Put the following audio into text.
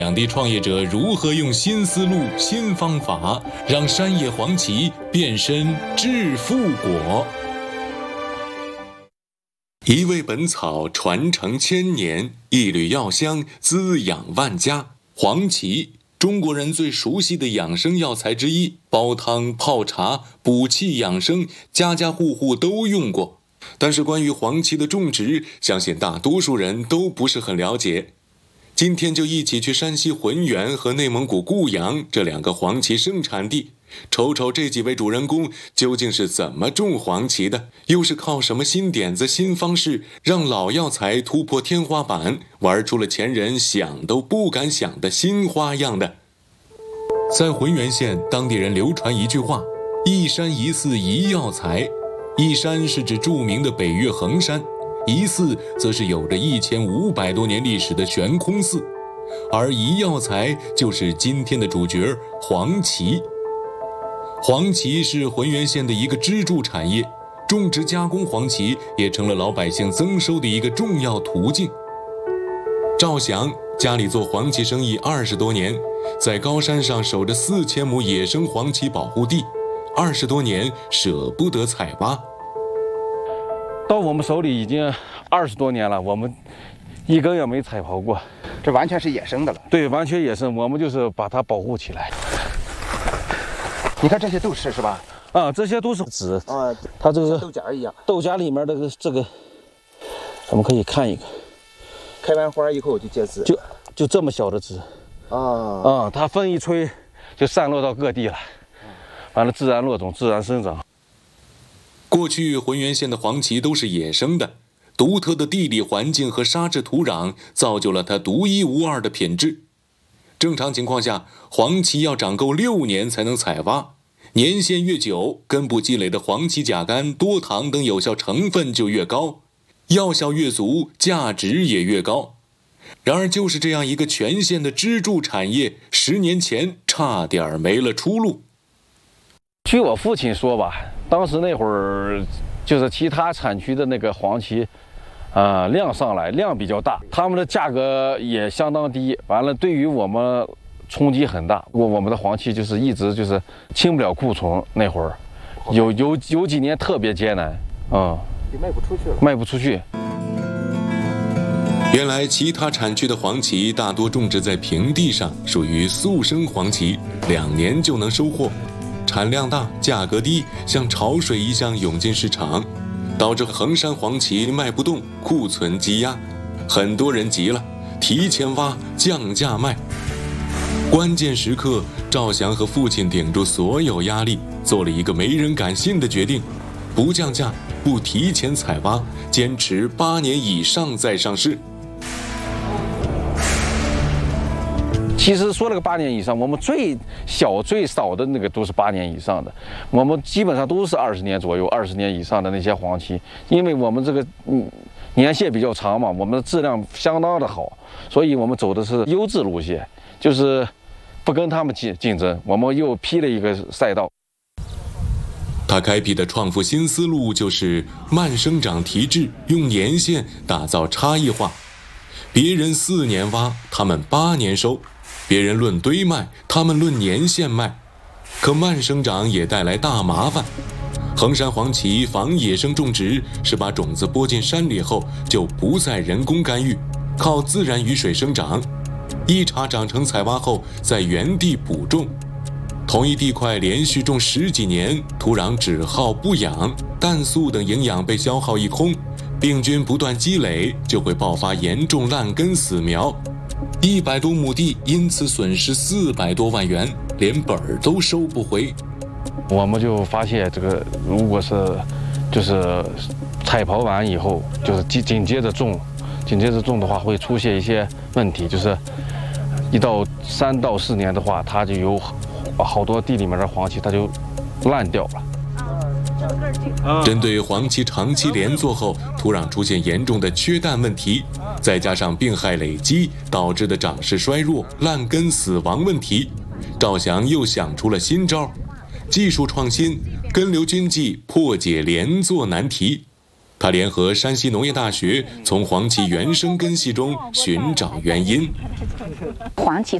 两地创业者如何用新思路、新方法，让山野黄芪变身致富果？一味本草传承千年，一缕药香滋养万家。黄芪，中国人最熟悉的养生药材之一，煲汤、泡茶、补气养生，家家户户都用过。但是关于黄芪的种植，相信大多数人都不是很了解。今天就一起去山西浑源和内蒙古固阳这两个黄芪盛产地，瞅瞅这几位主人公究竟是怎么种黄芪的，又是靠什么新点子、新方式，让老药材突破天花板，玩出了前人想都不敢想的新花样的。在浑源县，当地人流传一句话：一山一寺一药材。一山是指著名的北岳衡山，一寺则是有着1500多年历史的悬空寺，而一药材就是今天的主角黄芪。黄芪是浑源县的一个支柱产业，种植加工黄芪也成了老百姓增收的一个重要途径。赵祥家里做黄芪生意20多年，在高山上守着4000亩野生黄芪保护地，20多年舍不得采挖。 到我们手里已经20多年了，我们一根也没采刨过。 这完全是野生的了。 对，完全野生，我们就是把它保护起来。 你看这些都是吧？ 啊，这些都是籽啊， 它这个豆荚一样。 豆荚里面这个，我们可以看一个， 开完花以后就结籽， 就这么小的籽。它风一吹就散落到各地了，完了自然落种，自然生长。 过去浑源县的黄芪都是野生的，独特的地理环境和沙质土壤造就了它独一无二的品质。正常情况下，黄芪要长够6年才能采挖，年限越久，根部积累的黄芪甲苷、多糖等有效成分就越高，药效越足，价值也越高。然而就是这样一个全县的支柱产业，10年前差点没了出路。 据我父亲说吧，当时那会儿就是其他产区的那个黄芪量上来，量比较大，他们的价格也相当低，完了对于我们冲击很大。我们的黄芪就是一直就是清不了库存，那会儿有几年特别艰难， 卖不出去了， 卖不出去。 原来其他产区的黄芪大多种植在平地上，属于速生黄芪，2年就能收获，产量大，价格低，像潮水一样涌进市场，导致衡山黄芪卖不动，库存积压，很多人急了，提前挖，降价卖。关键时刻，赵祥和父亲顶住所有压力，做了一个没人敢信的决定：不降价，不提前采挖，坚持8年以上再上市。 其实说了个8年以上，我们最少的那个都是8年以上的，我们基本上都是20年左右、20年以上的那些黄芪，因为我们这个年限比较长嘛，我们的质量相当的好，所以我们走的是优质路线，就是不跟他们竞争，我们又批了一个赛道。 他开辟的创富新思路就是慢生长提质，用年限打造差异化。别人4年挖，他们8年收；别人论堆卖，他们论年限卖。可慢生长也带来大麻烦。衡山黄芪仿野生种植，是把种子播进山里后就不再人工干预，靠自然雨水生长。一茬长成采挖后，在原地补种。同一地块连续种10几年，土壤只耗不养，氮素等营养被消耗一空，病菌不断积累，就会爆发严重烂根死苗。100多亩地因此损失400多万元，连本儿都收不回。 我们就发现这个，如果是就是采刨完以后，就是紧接着种的话，会出现一些问题，就是1到3到4年的话，它就有好多地里面的黄芪它就烂掉了。 针对黄芪长期连作后，土壤出现严重的缺氮问题，再加上病害累积导致的长势衰弱、烂根死亡问题，赵祥又想出了新招，技术创新，根瘤菌剂破解连作难题。 他联合山西农业大学，从黄芪原生根系中寻找原因。 黄芪